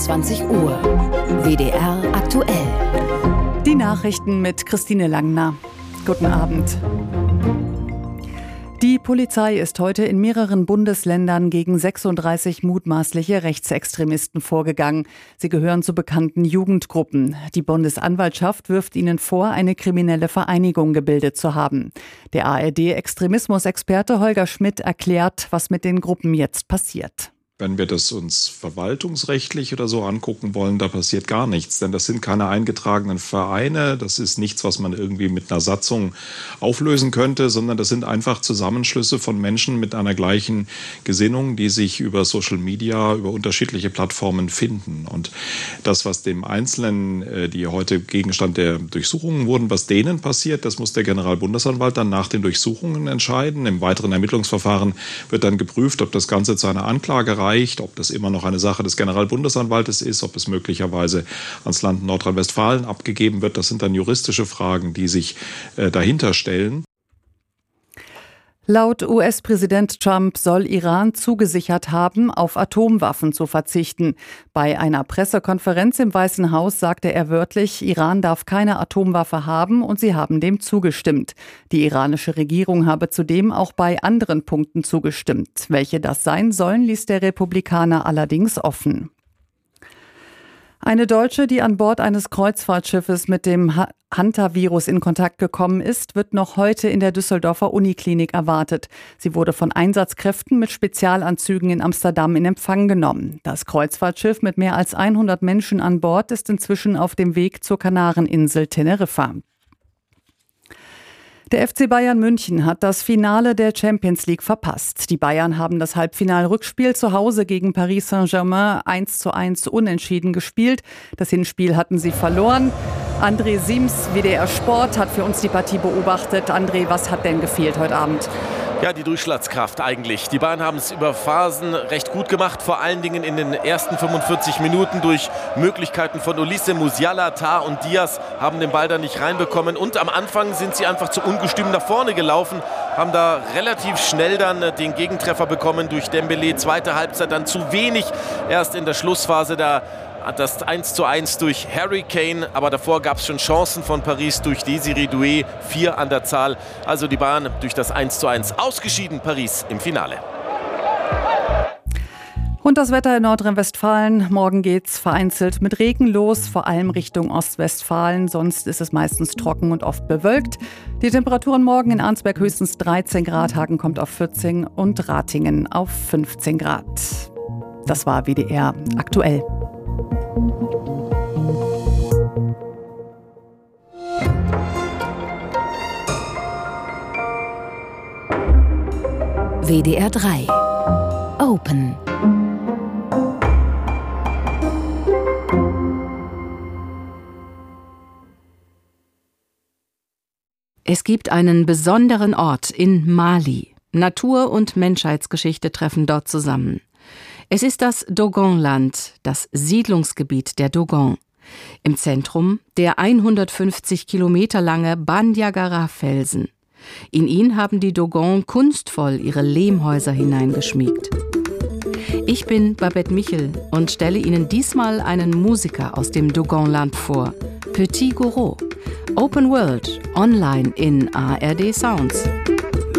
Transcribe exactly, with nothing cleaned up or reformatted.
zwanzig Uhr. W D R aktuell. Die Nachrichten mit Christine Langner. Guten Abend. Die Polizei ist heute in mehreren Bundesländern gegen sechsunddreißig mutmaßliche Rechtsextremisten vorgegangen. Sie gehören zu bekannten Jugendgruppen. Die Bundesanwaltschaft wirft ihnen vor, eine kriminelle Vereinigung gebildet zu haben. Der A R D-Extremismusexperte Holger Schmidt erklärt, was mit den Gruppen jetzt passiert. Wenn wir das uns verwaltungsrechtlich oder so angucken wollen, da passiert gar nichts. Denn das sind keine eingetragenen Vereine, das ist nichts, was man irgendwie mit einer Satzung auflösen könnte, sondern das sind einfach Zusammenschlüsse von Menschen mit einer gleichen Gesinnung, die sich über Social Media, über unterschiedliche Plattformen finden. Und das, was dem Einzelnen, die heute Gegenstand der Durchsuchungen wurden, was denen passiert, das muss der Generalbundesanwalt dann nach den Durchsuchungen entscheiden. Im weiteren Ermittlungsverfahren wird dann geprüft, ob das Ganze zu einer Anklage reicht, ob das immer noch eine Sache des Generalbundesanwaltes ist, ob es möglicherweise ans Land Nordrhein-Westfalen abgegeben wird. Das sind dann juristische Fragen, die sich äh, dahinter stellen. Laut U S-Präsident Trump soll Iran zugesichert haben, auf Atomwaffen zu verzichten. Bei einer Pressekonferenz im Weißen Haus sagte er wörtlich, Iran darf keine Atomwaffe haben und sie haben dem zugestimmt. Die iranische Regierung habe zudem auch bei anderen Punkten zugestimmt. Welche das sein sollen, ließ der Republikaner allerdings offen. Eine Deutsche, die an Bord eines Kreuzfahrtschiffes mit dem Hantavirus in Kontakt gekommen ist, wird noch heute in der Düsseldorfer Uniklinik erwartet. Sie wurde von Einsatzkräften mit Spezialanzügen in Amsterdam in Empfang genommen. Das Kreuzfahrtschiff mit mehr als hundert Menschen an Bord ist inzwischen auf dem Weg zur Kanareninsel Teneriffa. Der F C Bayern München hat das Finale der Champions League verpasst. Die Bayern haben das Halbfinal-Rückspiel zu Hause gegen Paris Saint-Germain eins zu eins unentschieden gespielt. Das Hinspiel hatten sie verloren. André Siems, W D R Sport, hat für uns die Partie beobachtet. André, was hat denn gefehlt heute Abend? Ja, die Durchschlagskraft eigentlich. Die Bayern haben es über Phasen recht gut gemacht, vor allen Dingen in den ersten fünfundvierzig Minuten durch Möglichkeiten von Olise, Musiala, Tah und Diaz haben den Ball da nicht reinbekommen. Und am Anfang sind sie einfach zu ungestüm nach vorne gelaufen, haben da relativ schnell dann den Gegentreffer bekommen durch Dembélé. Zweite Halbzeit dann zu wenig, erst in der Schlussphase da. Das eins zu eins durch Harry Kane, aber davor gab es schon Chancen von Paris durch Désiré Doué, vier an der Zahl. Also die Bayern durch das eins zu eins ausgeschieden, Paris im Finale. Und das Wetter in Nordrhein-Westfalen. Morgen geht's vereinzelt mit Regen los, vor allem Richtung Ostwestfalen. Sonst ist es meistens trocken und oft bewölkt. Die Temperaturen morgen in Arnsberg höchstens dreizehn Grad, Hagen kommt auf vierzehn und Ratingen auf fünfzehn Grad. Das war W D R aktuell. W D R drei Open. Es gibt einen besonderen Ort in Mali. Natur und Menschheitsgeschichte treffen dort zusammen. Es ist das Dogonland, das Siedlungsgebiet der Dogon. Im Zentrum der hundertfünfzig Kilometer lange Bandiagara-Felsen. In ihn haben die Dogon kunstvoll ihre Lehmhäuser hineingeschmiegt. Ich bin Babette Michel und stelle Ihnen diesmal einen Musiker aus dem Dogonland vor. Petit Goro. Open World, online in A R D Sounds.